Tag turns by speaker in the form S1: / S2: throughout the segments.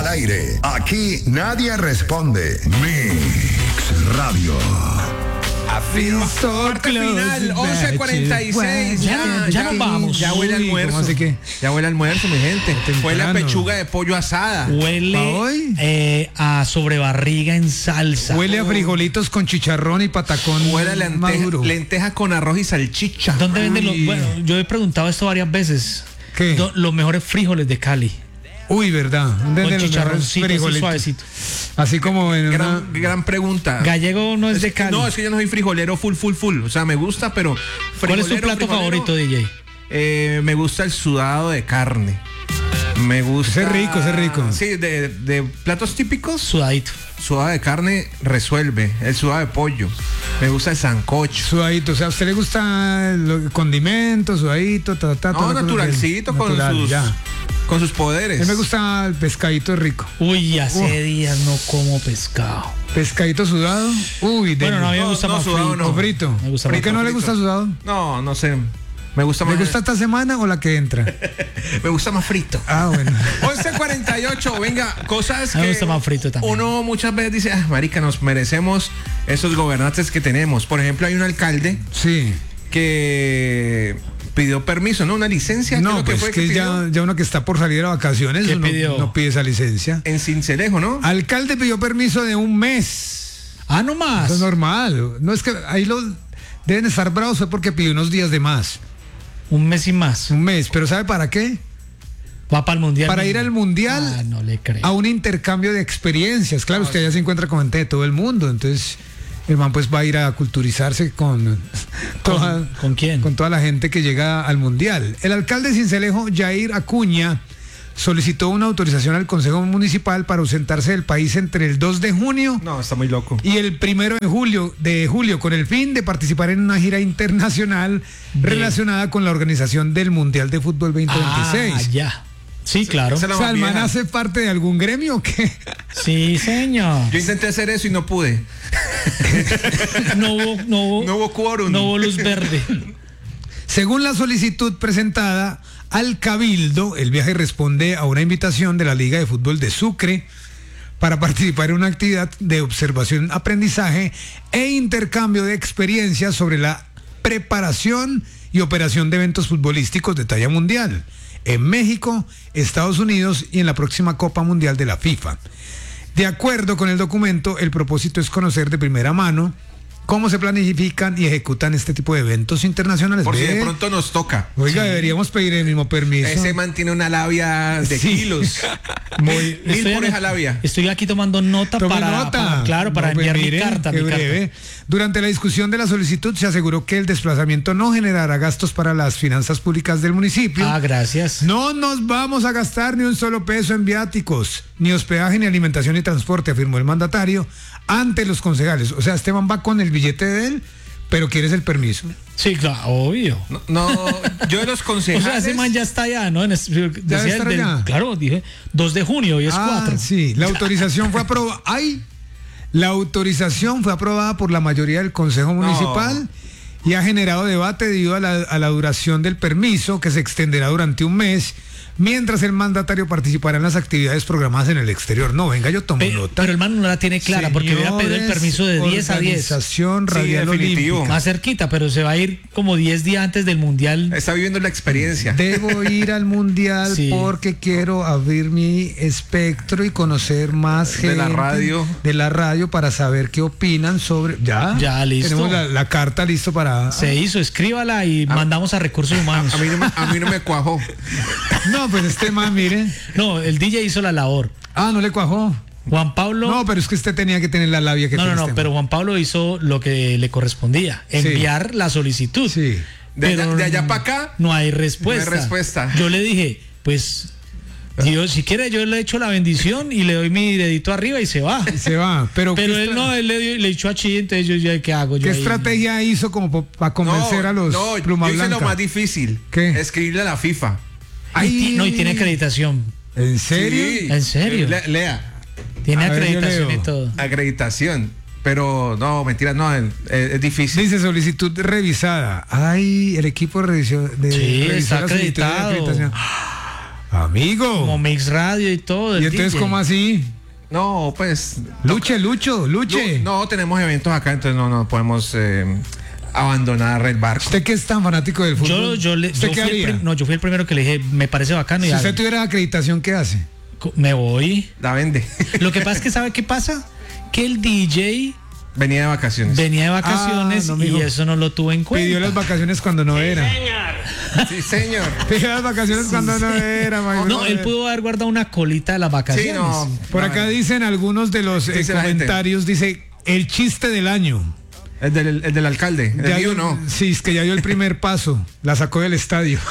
S1: aire. Aquí nadie responde. Mix Radio.
S2: Parte final, 11:46.
S3: Ya nos vamos.
S2: Ya huele almuerzo.
S3: ¿Cómo así que?
S2: Ya huele almuerzo, mi gente.
S3: Temprano.
S2: Huele a pechuga de pollo asada.
S3: Huele a sobrebarriga en salsa.
S4: Huele a frijolitos con chicharrón y patacón.
S2: Huele a
S4: maduro.
S2: lenteja con arroz y salchicha.
S3: ¿Dónde venden los? Bueno, yo he preguntado esto varias veces.
S4: ¿Qué?
S3: Los mejores frijoles de Cali.
S4: Uy, ¿verdad? ¿Dónde
S3: Con
S4: venden los
S3: chicharroncito así
S4: frijolitos?
S3: suavecito.
S4: Así como en una...
S2: Gran pregunta.
S3: Gallego no es de Cali.
S2: No, es que yo no soy frijolero full. O sea, me gusta, pero
S3: ¿Cuál es tu plato favorito, DJ?
S2: Me gusta el sudado de carne. Me gusta.
S4: Ese es rico.
S2: Sí, de platos típicos.
S3: Sudadito.
S2: Sudado de carne resuelve. El sudado de pollo. Me gusta el sancocho.
S4: Sudadito, o sea, ¿a usted le gusta el condimento, sudadito,
S2: No, naturalcito, con sus poderes.
S4: A mí me gusta el pescadito rico.
S3: Uy, hace días no como pescado.
S4: Pescadito sudado. Uy,
S3: Bueno, no, a mí me gusta más
S2: sudado,
S3: frito.
S4: o frito.
S3: Me gusta
S4: ¿Por qué no le gusta sudado?
S2: No sé. Me gusta más.
S4: ¿Le gusta esta semana o la que entra?
S2: Me gusta más frito.
S4: Ah, bueno.
S2: 11:48, venga, cosas
S3: Me
S2: que
S3: gusta más frito también.
S2: uno muchas veces dice, marica, nos merecemos esos gobernantes que tenemos. Por ejemplo, hay un alcalde
S4: Sí.
S2: que pidió permiso, ¿no? Una licencia.
S4: No,
S2: ¿Qué
S4: pues
S2: fue
S4: que
S2: pidió?
S4: ya uno que está por salir a vacaciones
S3: ¿Qué
S4: uno
S3: pidió?
S4: no pide esa licencia.
S2: En Sincelejo, ¿no?
S4: Alcalde pidió permiso de un mes.
S3: Ah, no más.
S4: Eso es normal. No es que ahí lo deben estar bravos fue porque pidió unos días de más.
S3: Un mes y más.
S4: Un mes. ¿Pero sabe para qué?
S3: Va para el mundial.
S4: Para ir al mundial.
S3: Ah, no le creo.
S4: A un intercambio de experiencias. Claro, usted ya se encuentra con gente de todo el mundo. Entonces, el man pues va a ir a culturizarse con
S3: ¿Con quién?
S4: con toda la gente que llega al mundial. El alcalde de Sincelejo, Jair Acuña, solicitó una autorización al Consejo Municipal para ausentarse del país entre el 2 de junio
S2: No, está muy loco.
S4: y el 1 de julio con el fin de participar en una gira internacional relacionada con la organización del Mundial de Fútbol 2026.
S3: Ah, ya. Sí, claro.
S2: Esa es la
S4: O sea,
S2: más
S4: ¿el man
S2: vieja.
S4: hace parte de algún gremio o qué?
S3: Sí, señor.
S2: Yo intenté hacer eso y no pude.
S3: No hubo
S2: quórum.
S3: No hubo luz verde.
S4: Según la solicitud presentada al Cabildo, el viaje responde a una invitación de la Liga de Fútbol de Sucre para participar en una actividad de observación, aprendizaje e intercambio de experiencias sobre la preparación y operación de eventos futbolísticos de talla mundial en México, Estados Unidos y en la próxima Copa Mundial de la FIFA. De acuerdo con el documento, el propósito es conocer de primera mano cómo se planifican y ejecutan este tipo de eventos internacionales.
S2: Por si
S4: Ve.
S2: de pronto nos toca.
S4: Oiga, deberíamos pedir el mismo permiso.
S2: Ese man tiene una labia de
S4: Sí.
S2: kilos. Mil por esa labia.
S3: Estoy aquí tomando nota
S4: Tome
S3: para
S4: nota.
S3: para
S4: No, pues
S3: enviar
S4: mire,
S3: mi carta.
S4: qué breve. Durante la discusión de la solicitud se aseguró que el desplazamiento no generará gastos para las finanzas públicas del municipio.
S3: Ah, gracias.
S4: No nos vamos a gastar ni un solo peso en viáticos, ni hospedaje, ni alimentación ni transporte, afirmó el mandatario ante los concejales. O sea, Esteban va con el billete de él, pero quieres el permiso.
S3: Sí, claro, obvio.
S2: No, yo de los
S3: O
S2: concejales.
S3: sea, ese man ya está allá, ¿no?
S4: debe estar allá.
S3: Claro, dije 2 de junio, hoy es 4.
S4: Sí, la autorización fue aprobada. La autorización fue aprobada por la mayoría del Consejo Municipal y ha generado debate debido a la duración del permiso, que se extenderá durante un mes, mientras el mandatario participará en las actividades programadas en el exterior. No, venga, yo tomo nota.
S3: Pero el man no la tiene clara porque hubiera pedido el permiso de 10 a 10.
S4: Organización Radial
S2: definitivo.
S4: Olímpica.
S3: Más cerquita, pero se va a ir como 10 días antes del mundial.
S2: Está viviendo la experiencia.
S4: Debo ir al mundial
S3: Sí.
S4: porque quiero abrir mi espectro y conocer más gente
S2: De la radio.
S4: de la radio para saber qué opinan sobre. Ya
S3: listo.
S4: Tenemos la carta listo para.
S3: Se hizo, escríbala y mandamos a recursos humanos.
S2: A mí no me cuajó.
S4: No, pues este man, mire.
S3: No, el DJ hizo la labor.
S4: Ah, no le cuajó.
S3: Juan Pablo.
S4: No, pero es que usted tenía que tener la labia que tiene este
S3: pero
S4: man.
S3: Juan Pablo hizo lo que le correspondía, enviar la solicitud.
S4: Sí.
S2: De allá para acá.
S3: No hay respuesta.
S2: No hay respuesta.
S3: Yo le dije, pues, si quiere yo le echo la bendición y le doy mi dedito arriba y se va.
S4: Se va. Pero
S3: Él le echó a Chi, entonces yo ya, ¿qué hago? Yo
S4: ¿qué
S3: ahí-
S4: no hizo como para convencer a los pluma
S2: yo hice
S4: blanca?
S2: lo más difícil.
S4: ¿Qué?
S2: Escribirle a la FIFA.
S3: Y tiene acreditación.
S4: ¿En serio?
S2: Sí.
S3: ¿En serio?
S2: Lea.
S3: Tiene
S4: A ver, yo
S3: acreditación
S4: leo.
S3: y todo.
S2: Acreditación. Pero no, mentira, no, es difícil.
S4: Dice solicitud revisada. Ay, el equipo de revisión.
S3: Sí,
S4: revisó
S3: está
S4: la solicitud de
S3: acreditado.
S4: acreditación. Amigo.
S3: como Mix Radio y todo. el
S4: ¿Y entonces
S3: DJ.
S4: cómo así?
S2: No, pues.
S4: Luche.
S2: No, tenemos eventos acá, entonces no podemos abandonar el barco.
S4: ¿Usted que es tan fanático del fútbol? ¿Usted qué haría?
S3: Yo fui el primero que le dije, me parece bacano.
S4: Si
S3: y
S4: usted tuviera acreditación, ¿qué hace?
S3: me voy.
S2: La vende.
S3: Lo que pasa es que, ¿sabe qué pasa? Que el DJ
S2: Venía de vacaciones.
S3: venía de vacaciones
S4: no,
S3: y
S4: mijo.
S3: eso no lo tuvo en cuenta.
S4: Pidió las vacaciones cuando no era.
S2: Sí, señor.
S4: Pidió las vacaciones cuando no era, my
S3: No,
S4: brother.
S3: él pudo haber guardado una colita de las vacaciones.
S2: Sí, no.
S4: Por acá dicen algunos de los
S2: Dice la gente.
S4: comentarios, dice, el chiste del año.
S2: El del alcalde. El
S4: Ya
S2: mío
S4: dio-
S2: no.
S4: Sí, es que ya dio el primer paso. La sacó del estadio.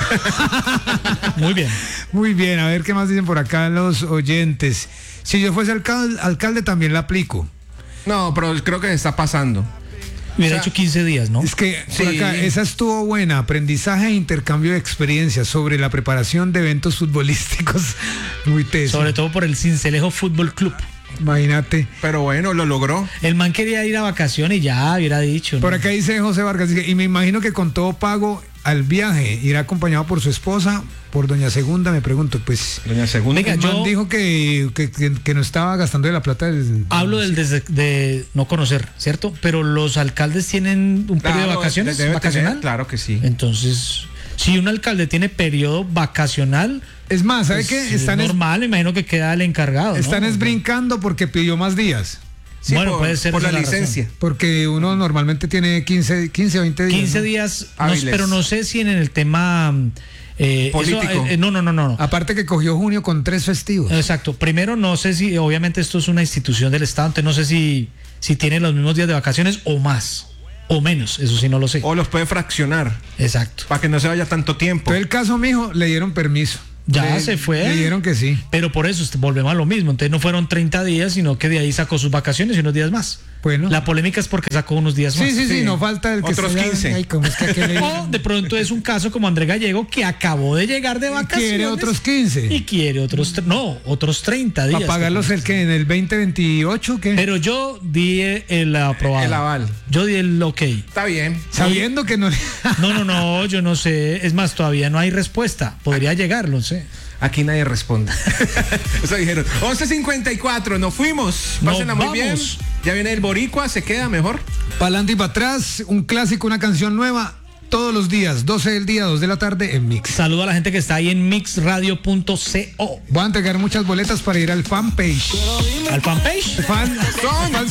S3: Muy bien.
S4: Muy bien, a ver qué más dicen por acá los oyentes. Si yo fuese alcalde también la aplico.
S2: No, pero creo que se está pasando.
S3: Hubiera
S2: O sea,
S3: hecho 15 días, ¿no?
S4: Es que por
S2: Sí.
S4: acá, esa estuvo buena. Aprendizaje e intercambio de experiencias sobre la preparación de eventos futbolísticos. Muy teso.
S3: Sobre todo por el Cincelejo Fútbol Club.
S4: Imagínate.
S2: Pero bueno, lo logró.
S3: El man quería ir a vacaciones y ya hubiera dicho, ¿no?
S4: Por acá dice José Vargas, dice, y me imagino que con todo pago al viaje irá acompañado por su esposa, por doña Segunda, me pregunto, pues...
S2: Doña Segunda.
S3: Venga,
S4: El man
S3: yo-
S4: dijo que no estaba gastando de la plata del...
S3: Hablo de no conocer, ¿cierto? Pero los alcaldes tienen un periodo de
S2: Claro,
S3: vacaciones
S2: debe
S3: vacacional.
S2: tener, claro que sí.
S3: Entonces, si un alcalde tiene periodo vacacional,
S4: Es más, ¿sabe
S3: pues,
S4: qué?
S3: es
S4: Están,
S3: normal, me imagino que queda el encargado. ¿no?
S4: están brincando porque pidió más días.
S2: Sí,
S3: Bueno, puede ser
S2: por la
S3: esa la razón.
S2: licencia.
S4: Porque uno normalmente tiene 15 o 20 días.
S3: 15
S4: ¿no?
S3: días,
S2: Hábiles.
S3: pero no sé si en el tema
S2: Político.
S3: no.
S4: Aparte que cogió junio con 3 festivos.
S3: Exacto. Primero, no sé si, obviamente esto es una institución del Estado, entonces no sé si tiene los mismos días de vacaciones o más o menos, eso sí no lo sé.
S2: O los puede fraccionar
S3: Exacto.
S2: para que no se vaya tanto tiempo.
S4: Todo el caso, mijo, le dieron permiso.
S3: Ya se fue.
S4: Le dieron que sí.
S3: Pero por eso volvemos a lo mismo. Entonces no fueron 30 días, sino que de ahí sacó sus vacaciones y unos días más.
S4: Bueno.
S3: La polémica es porque sacó unos días más.
S4: Sí, no falta el que
S2: Otros
S4: se
S2: 15.
S4: Ay, ¿cómo es que aquel le-
S3: O de pronto es un caso como André Gallego que acabó de llegar de
S4: Y
S3: vacaciones.
S4: quiere otros 15.
S3: Y quiere otros 30 días.
S4: ¿Para pagarlos el que en el 2028 qué?
S3: Pero yo di el aprobado.
S2: El aval.
S3: Yo di el ok.
S2: Está bien.
S4: Sabiendo que no.
S3: No, yo no sé. Es más, todavía no hay respuesta. Podría llegar, no sé.
S2: Aquí nadie responde. Eso dijeron. 11:54, nos fuimos.
S3: Nos
S2: Pásenla muy bien.
S3: vamos.
S2: Ya viene el Boricua, se queda mejor.
S4: Para adelante y para atrás, un clásico, una canción nueva, todos los días, 12 del día, 2 de la tarde en Mix.
S3: Saludo a la gente que está ahí en mixradio.co.
S4: Voy a entregar muchas boletas para ir al fanpage.
S3: ¿Al fanpage?
S4: Fan